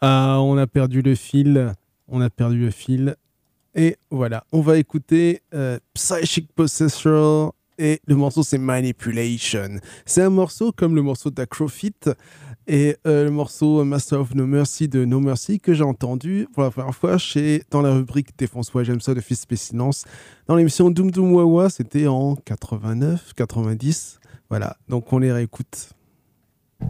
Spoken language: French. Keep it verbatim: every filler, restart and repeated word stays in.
Ah, on a perdu le fil. On a perdu le fil. Et voilà, on va écouter euh, Psychic Possessor. Et le morceau, c'est Manipulation. C'est un morceau comme le morceau d'Acrofit et euh, le morceau Master of No Mercy de No Mercy que j'ai entendu pour la première fois chez, dans la rubrique Défonce-moi, j'aime ça de Fils Pestilence. Dans l'émission Doom Doom Wawa, c'était en quatre-vingt-neuf, quatre-vingt-dix. Voilà, donc on les réécoute.